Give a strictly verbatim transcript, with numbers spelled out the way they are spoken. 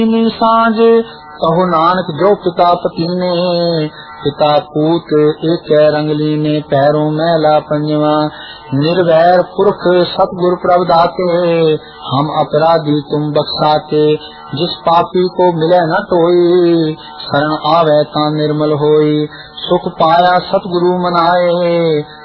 साँझ कहो नानक जो पिता पतीने, पिता पूत एक रंगली ने पैरों मैला पंजवा। निर्वैर पुरख सतगुरु प्रभ दाते, हम अपराधी तुम बख्शाते। जिस पापी को मिले न टोई, शरण आवे ता निर्मल होई। सुख पाया सतगुरु मनाए,